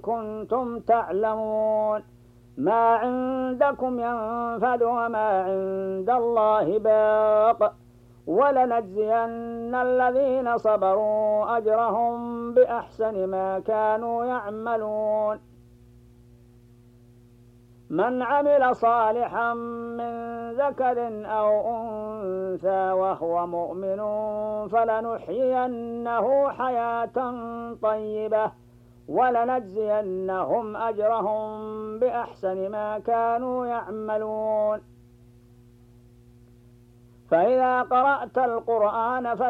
كنتم تعلمون ما عندكم ينفد وما عند الله باق ولنجزين الذين صبروا أجرهم بأحسن ما كانوا يعملون من عمل صالحا من ذكر أو أنثى وهو مؤمن فلنحيينه حياة طيبة ولنجزينهم أجرهم بأحسن ما كانوا يعملون فإذا قرأت القرآن